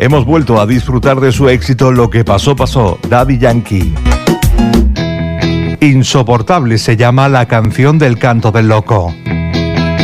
Hemos vuelto a disfrutar de su éxito Lo que pasó, pasó, Daddy Yankee. Insoportable se llama la canción del Canto del Loco.